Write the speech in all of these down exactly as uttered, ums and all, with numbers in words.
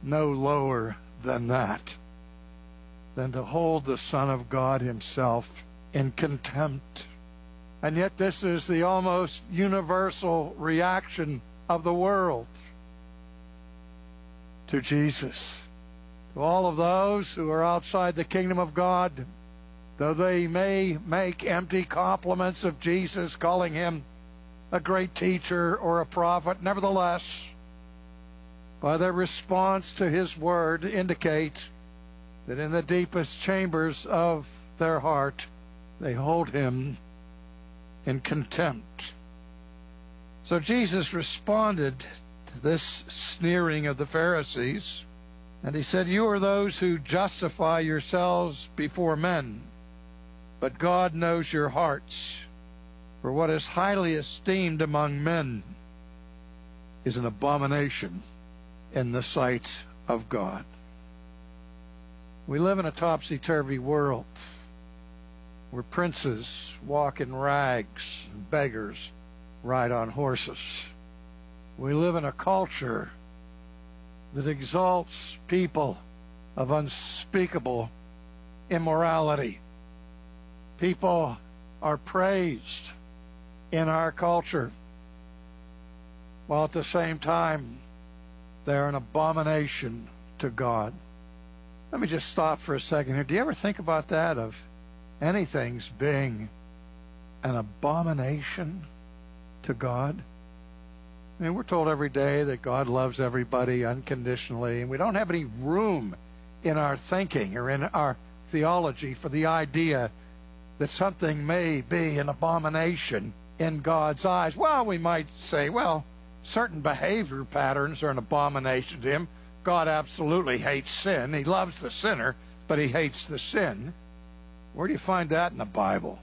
no lower than that, than to hold the Son of God himself in contempt. And yet this is the almost universal reaction of the world to Jesus. To all of those who are outside the kingdom of God, though they may make empty compliments of Jesus, calling him a great teacher or a prophet, nevertheless, by their response to his word, indicate that in the deepest chambers of their heart, they hold him in contempt. So Jesus responded to this sneering of the Pharisees, and he said, "You are those who justify yourselves before men, but God knows your hearts. For what is highly esteemed among men is an abomination in the sight of God." We live in a topsy-turvy world where princes walk in rags and beggars ride on horses. We live in a culture that exalts people of unspeakable immorality. People are praised in our culture, while at the same time they're an abomination to God. Let me just stop for a second here. Do you ever think about that, of anything's being an abomination to God? I mean, we're told every day that God loves everybody unconditionally, and we don't have any room in our thinking or in our theology for the idea that something may be an abomination in God's eyes. Well, we might say, well, certain behavior patterns are an abomination to him. God absolutely hates sin. He loves the sinner, but he hates the sin. Where do you find that in the Bible?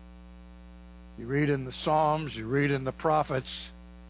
You read in the Psalms, you read in the prophets,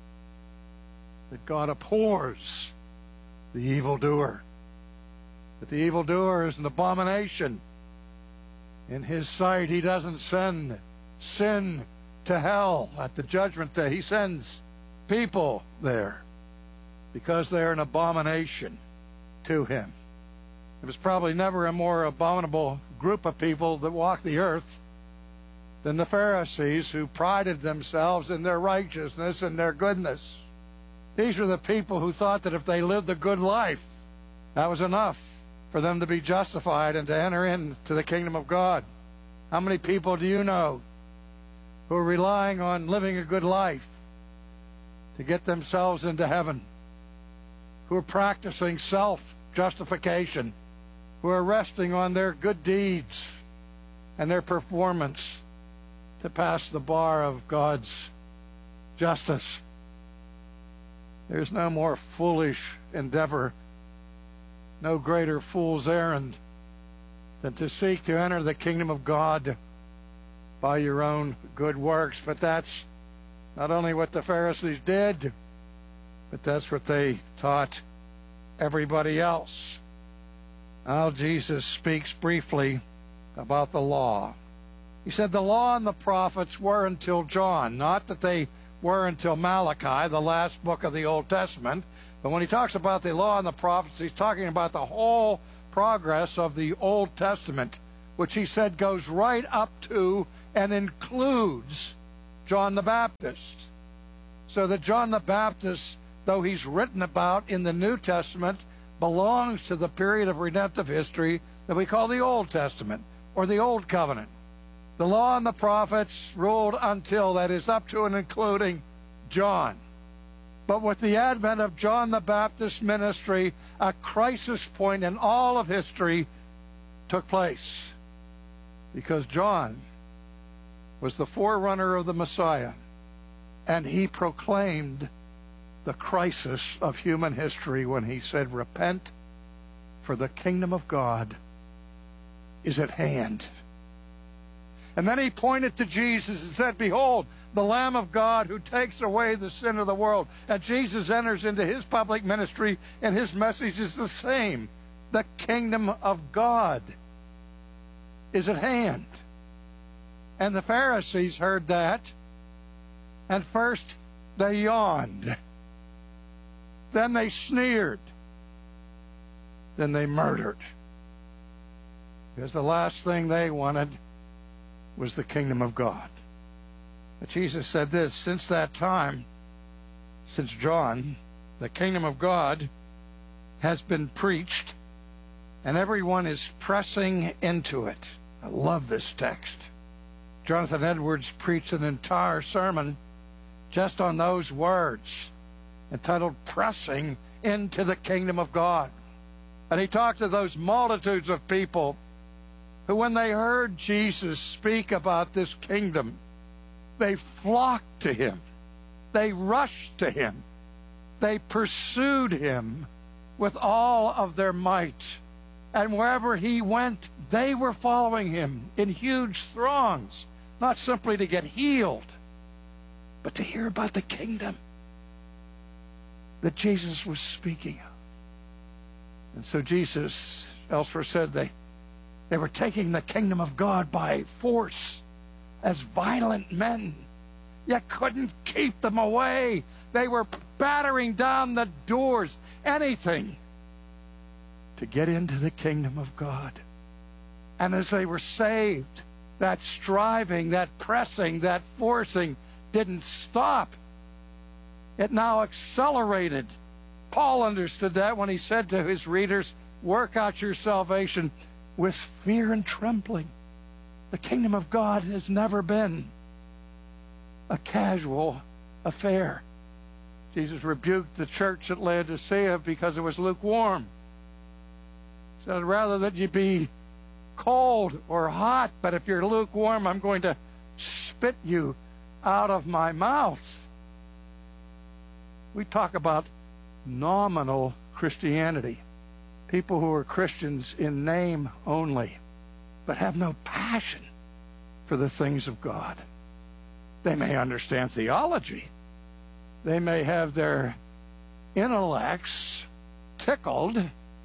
that God abhors the evildoer, that the evildoer is an abomination. In his sight, he doesn't send sin to hell at the judgment day. He sends people there because they're an abomination to him. There was probably never a more abominable group of people that walked the earth than the Pharisees, who prided themselves in their righteousness and their goodness. These were the people who thought that if they lived a good life, that was enough for them to be justified and to enter into the kingdom of God. How many people do you know who are relying on living a good life to get themselves into heaven, who are practicing self-justification, who are resting on their good deeds and their performance to pass the bar of God's justice? There's no more foolish endeavor, no greater fool's errand than to seek to enter the kingdom of God by your own good works. But that's not only what the Pharisees did, but that's what they taught everybody else. Now Jesus speaks briefly about the law. He said the law and the prophets were until John, not that they were until Malachi, the last book of the Old Testament. But when he talks about the law and the prophets, he's talking about the whole progress of the Old Testament, which he said goes right up to and includes John the Baptist. So that John the Baptist, though he's written about in the New Testament, belongs to the period of redemptive history that we call the Old Testament, or the Old Covenant. The law and the prophets ruled until, that is, up to and including John. But with the advent of John the Baptist's ministry, a crisis point in all of history took place, because John was the forerunner of the Messiah, and he proclaimed the crisis of human history when he said, "Repent, for the kingdom of God is at hand." And then he pointed to Jesus and said, "Behold, the Lamb of God who takes away the sin of the world." And Jesus enters into his public ministry, and his message is the same. The kingdom of God is at hand. And the Pharisees heard that, and first they yawned. Then they sneered. then they murdered. Because the last thing they wanted was the kingdom of God. But Jesus said this, since that time, since John, the kingdom of God has been preached, and everyone is pressing into it. I love this text. Jonathan Edwards preached an entire sermon just on those words, entitled Pressing into the Kingdom of God. And he talked to those multitudes of people who, when they heard Jesus speak about this kingdom, they flocked to him. They rushed to him. They pursued him with all of their might. And wherever he went, they were following him in huge throngs, not simply to get healed, but to hear about the kingdom that Jesus was speaking of. And so Jesus elsewhere said they, they were taking the kingdom of God by force as violent men. You couldn't keep them away. They were battering down the doors, anything to get into the kingdom of God. And as they were saved, that striving, that pressing, that forcing didn't stop. It now accelerated. Paul understood that when he said to his readers, work out your salvation with fear and trembling. The kingdom of God has never been a casual affair. Jesus rebuked the church at Laodicea because it was lukewarm. He said, I'd rather that you be cold or hot, but if you're lukewarm, I'm going to spit you out of my mouth. We talk about nominal Christianity. People who are Christians in name only, but have no passion for the things of God. They may understand theology. They may have their intellects tickled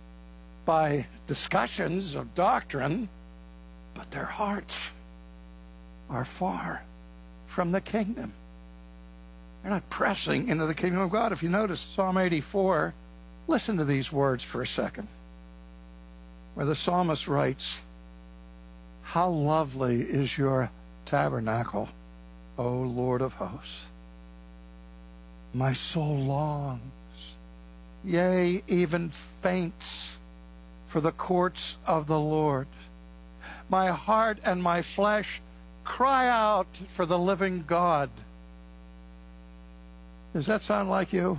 by discussions of doctrine, but their hearts are far from the kingdom. They're not pressing into the kingdom of God. If you notice Psalm eighty-four, listen to these words for a second, where the psalmist writes, how lovely is your tabernacle, O Lord of hosts. My soul longs, yea, even faints for the courts of the Lord. My heart and my flesh cry out for the living God. Does that sound like you?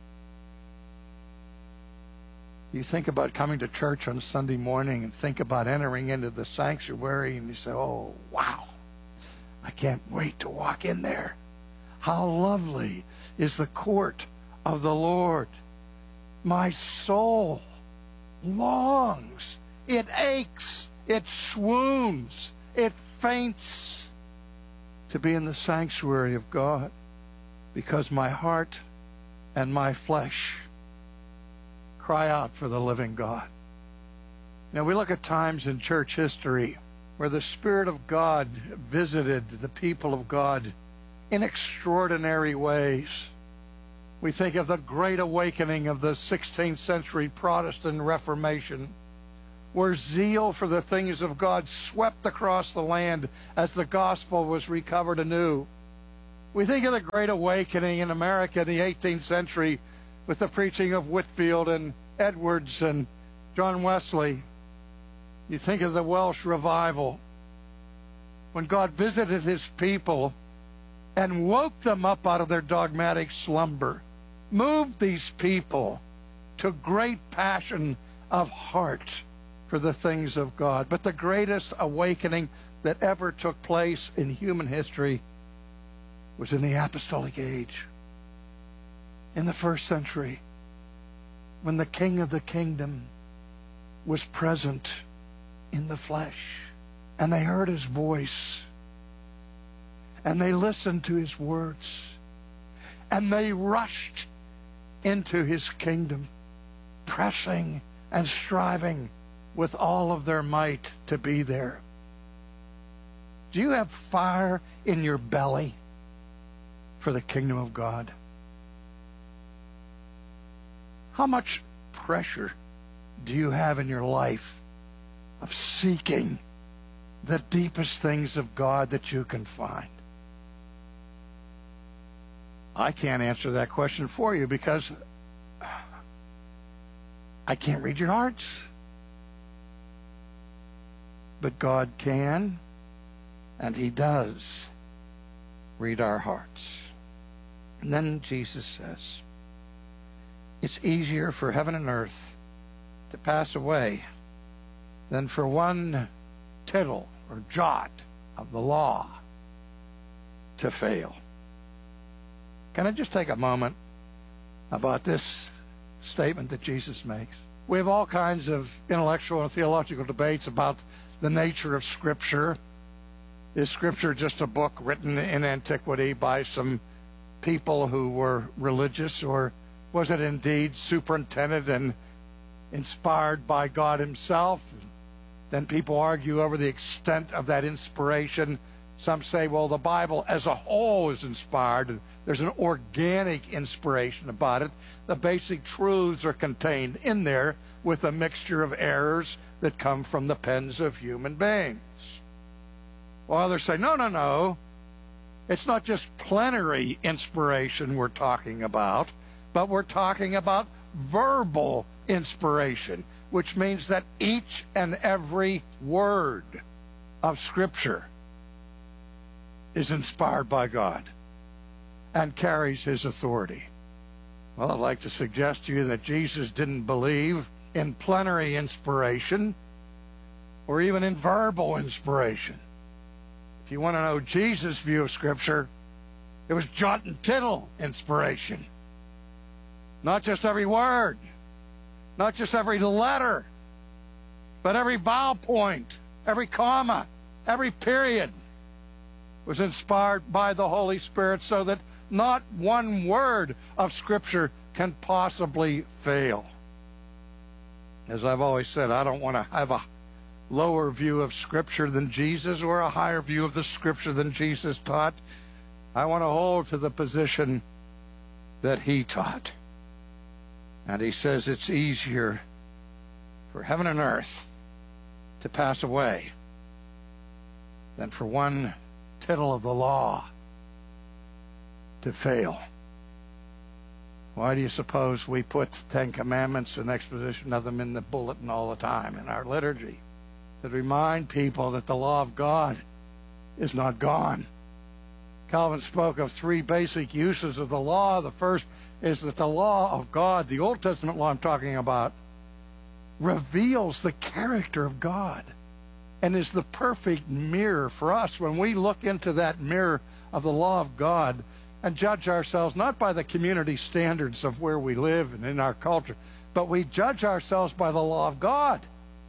You think about coming to church on Sunday morning and think about entering into the sanctuary and you say, oh, wow, I can't wait to walk in there. How lovely is the court of the Lord. My soul longs, it aches, it swoons, it faints to be in the sanctuary of God, because my heart and my flesh cry out for the living God. Now, we look at times in church history where the Spirit of God visited the people of God in extraordinary ways. We think of the Great Awakening of the sixteenth century Protestant Reformation, where zeal for the things of God swept across the land as the gospel was recovered anew. We think of the Great Awakening in America in the eighteenth century with the preaching of Whitefield and Edwards and John Wesley. You think of the Welsh Revival, when God visited his people and woke them up out of their dogmatic slumber, moved these people to great passion of heart for the things of God. But the greatest awakening that ever took place in human history was in the apostolic age, in the first century, when the King of the kingdom was present in the flesh, and they heard his voice, and they listened to his words, and they rushed into his kingdom, pressing and striving with all of their might to be there. Do you have fire in your belly for the kingdom of God? How much pressure do you have in your life of seeking the deepest things of God that you can find? I can't answer that question for you because I can't read your hearts. But God can, and He does read our hearts. And then Jesus says, it's easier for heaven and earth to pass away than for one tittle or jot of the law to fail. Can I just take a moment about this statement that Jesus makes? We have all kinds of intellectual and theological debates about the nature of Scripture. Is Scripture just a book written in antiquity by some people who were religious, or was it indeed superintended and inspired by God Himself? Then people argue over the extent of that inspiration. Some say, well, the Bible as a whole is inspired. There's an organic inspiration about it. The basic truths are contained in there with a mixture of errors that come from the pens of human beings. While others say, no, no, no. It's not just plenary inspiration we're talking about, but we're talking about verbal inspiration, which means that each and every word of Scripture is inspired by God and carries His authority. Well, I'd like to suggest to you that Jesus didn't believe in plenary inspiration or even in verbal inspiration. If you want to know Jesus' view of Scripture, it was jot and tittle inspiration. Not just every word, not just every letter, but every vowel point, every comma, every period was inspired by the Holy Spirit, so that not one word of Scripture can possibly fail. As I've always said, I don't want to have a lower view of Scripture than Jesus or a higher view of the Scripture than Jesus taught. I want to hold to the position that He taught. And He says it's easier for heaven and earth to pass away than for one tittle of the law to fail. Why do you suppose we put the Ten Commandments and exposition of them in the bulletin all the time in our liturgy? To remind people that the law of God is not gone. Calvin spoke of three basic uses of the law. The first is that the law of God, the Old Testament law I'm talking about, reveals the character of God and is the perfect mirror for us when we look into that mirror of the law of God and judge ourselves not by the community standards of where we live and in our culture, but we judge ourselves by the law of God.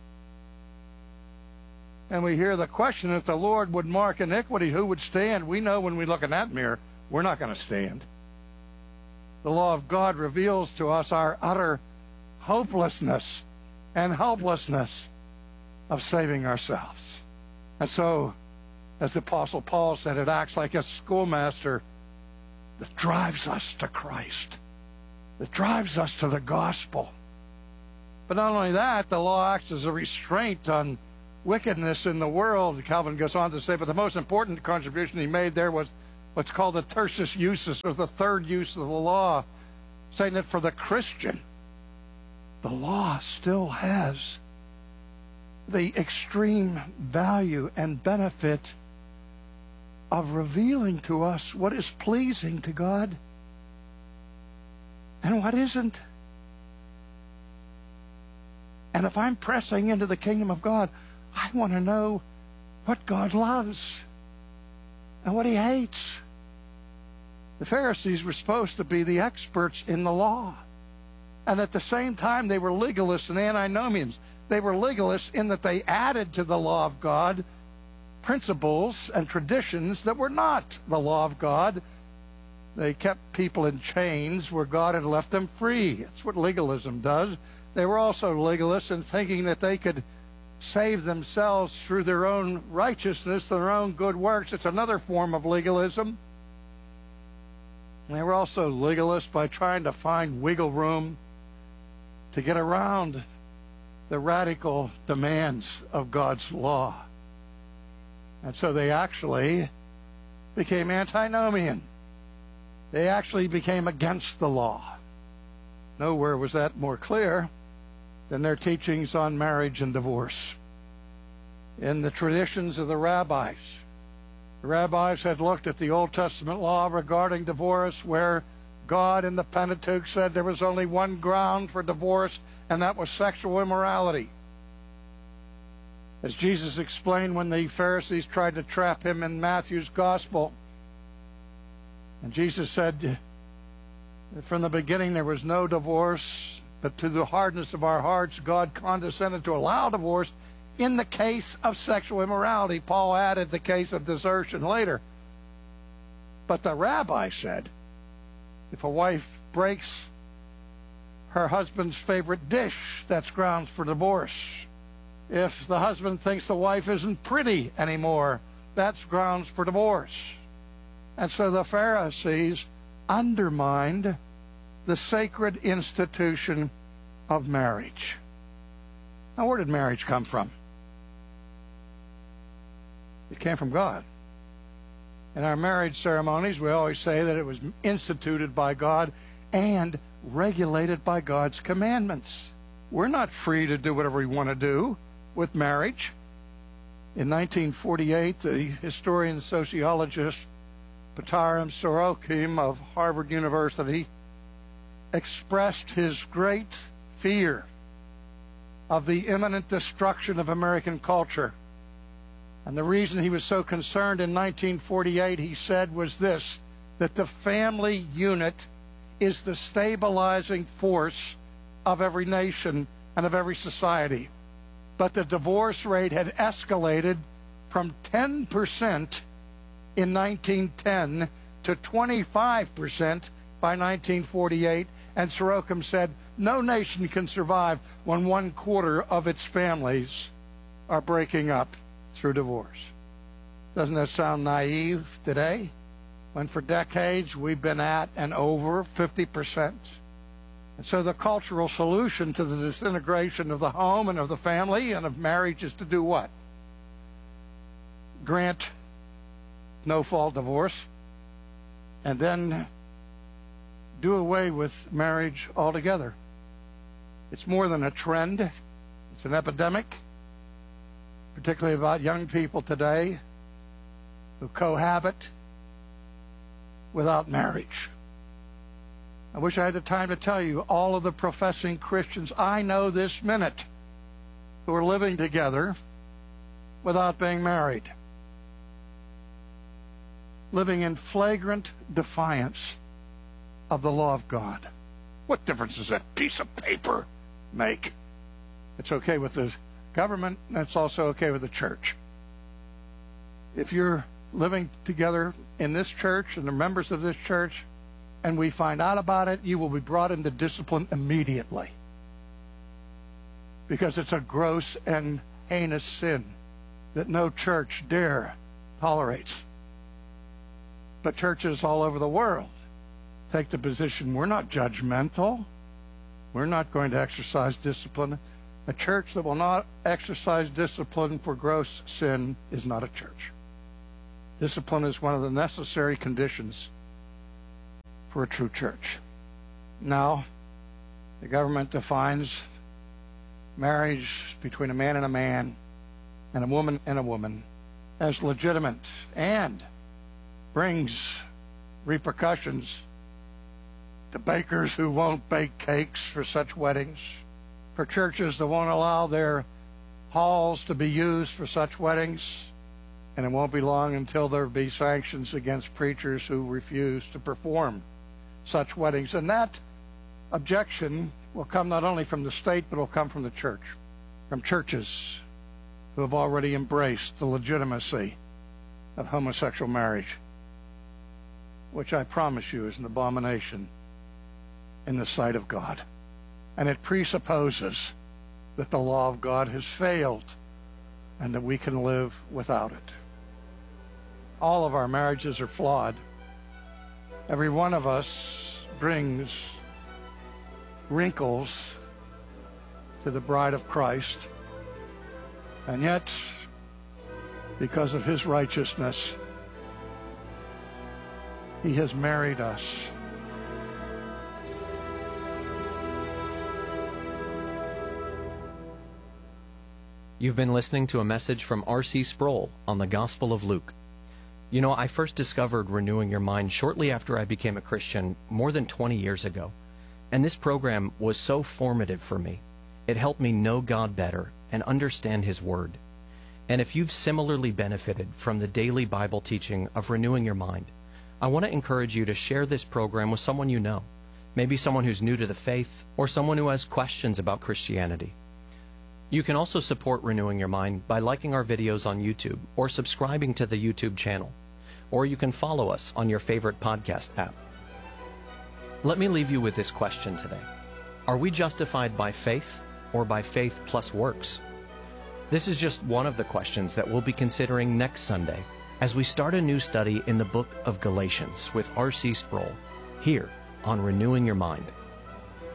And we hear the question, if the Lord would mark iniquity, who would stand? We know when we look in that mirror, we're not going to stand. The law of God reveals to us our utter hopelessness and helplessness of saving ourselves. And so, as the Apostle Paul said, it acts like a schoolmaster that drives us to Christ, that drives us to the gospel. But not only that, the law acts as a restraint on wickedness in the world. Calvin goes on to say, but the most important contribution he made there was what's called the tertius usus, or the third use of the law, saying that for the Christian, the law still has the extreme value and benefit of revealing to us what is pleasing to God and what isn't. And if I'm pressing into the kingdom of God, I want to know what God loves and what He hates. The Pharisees were supposed to be the experts in the law. And at the same time, they were legalists and antinomians. They were legalists in that they added to the law of God principles and traditions that were not the law of God. They kept people in chains where God had left them free. That's what legalism does. They were also legalists in thinking that they could save themselves through their own righteousness, their own good works. It's another form of legalism. And they were also legalists by trying to find wiggle room to get around the radical demands of God's law. And so they actually became antinomian. They actually became against the law. Nowhere was that more clear than their teachings on marriage and divorce. In the traditions of the rabbis, the rabbis had looked at the Old Testament law regarding divorce, where God in the Pentateuch said there was only one ground for divorce, and that was sexual immorality. As Jesus explained when the Pharisees tried to trap him in Matthew's gospel, and Jesus said that from the beginning there was no divorce, but to the hardness of our hearts God condescended to allow divorce in the case of sexual immorality. Paul added the case of desertion later. But the rabbi said, if a wife breaks her husband's favorite dish, that's grounds for divorce. If the husband thinks the wife isn't pretty anymore, that's grounds for divorce. And so the Pharisees undermined the sacred institution of marriage. Now, where did marriage come from? It came from God. In our marriage ceremonies, we always say that it was instituted by God and regulated by God's commandments. We're not free to do whatever we want to do with marriage. In nineteen forty-eight, the historian and sociologist Patarim Sorokim of Harvard University expressed his great fear of the imminent destruction of American culture. And the reason he was so concerned in nineteen forty-eight, he said, was this, that the family unit is the stabilizing force of every nation and of every society. But the divorce rate had escalated from ten percent in nineteen ten to twenty-five percent by nineteen forty-eight. And Sorokim said, no nation can survive when one quarter of its families are breaking up through divorce. Doesn't that sound naive today, when for decades we've been at and over fifty percent? And so the cultural solution to the disintegration of the home and of the family and of marriage is to do what? Grant no-fault divorce, and then do away with marriage altogether. It's more than a trend. It's an epidemic, particularly about young people today who cohabit without marriage. I wish I had the time to tell you all of the professing Christians I know this minute who are living together without being married, living in flagrant defiance of the law of God. What difference does that piece of paper make? It's okay with the government, and it's also okay with the church. If you're living together in this church and the members of this church, and we find out about it, you will be brought into discipline immediately, because it's a gross and heinous sin that no church dare tolerates. But churches all over the world take the position, we're not judgmental. We're not going to exercise discipline. A church that will not exercise discipline for gross sin is not a church. Discipline is one of the necessary conditions for a true church. Now, the government defines marriage between a man and a man and a woman and a woman as legitimate, and brings repercussions to bakers who won't bake cakes for such weddings, for churches that won't allow their halls to be used for such weddings, and it won't be long until there will be sanctions against preachers who refuse to perform such weddings. And that objection will come not only from the state, but will come from the church, from churches who have already embraced the legitimacy of homosexual marriage, which I promise you is an abomination in the sight of God. And it presupposes that the law of God has failed and that we can live without it. All of our marriages are flawed. Every one of us brings wrinkles to the bride of Christ. And yet, because of his righteousness, he has married us. You've been listening to a message from R C Sproul on the Gospel of Luke. You know, I first discovered Renewing Your Mind shortly after I became a Christian more than twenty years ago. And this program was so formative for me. It helped me know God better and understand His Word. And if you've similarly benefited from the daily Bible teaching of Renewing Your Mind, I want to encourage you to share this program with someone you know, maybe someone who's new to the faith or someone who has questions about Christianity. You can also support Renewing Your Mind by liking our videos on YouTube or subscribing to the YouTube channel, or you can follow us on your favorite podcast app. Let me leave you with this question today. Are we justified by faith or by faith plus works? This is just one of the questions that we'll be considering next Sunday as we start a new study in the book of Galatians with R C Sproul, here on Renewing Your Mind.